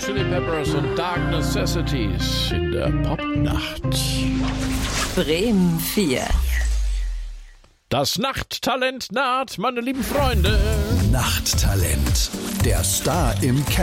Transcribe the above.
Chili Peppers und Dark Necessities in der Popnacht. Bremen 4. Das Nachttalent naht, meine lieben Freunde. Nachttalent. Der Star im Keller.